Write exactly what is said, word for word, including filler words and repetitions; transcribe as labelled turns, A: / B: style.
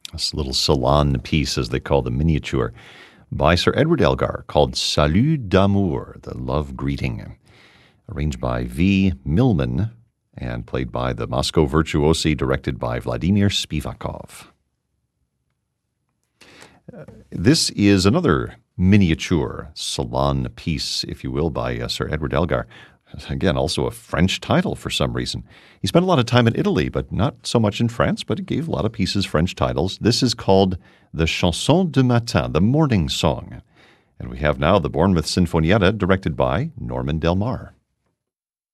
A: This little salon piece, as they call the miniature, by Sir Edward Elgar, called Salut d'amour, the love greeting, arranged by V. Millman and played by the Moscow Virtuosi, directed by Vladimir Spivakov. Uh, this is another miniature salon piece, if you will, by uh, Sir Edward Elgar. Again, also a French title for some reason. He spent a lot of time in Italy, but not so much in France, but he gave a lot of pieces French titles. This is called the Chanson du Matin, the Morning Song. And we have now the Bournemouth Sinfonietta, directed by Norman Del Mar.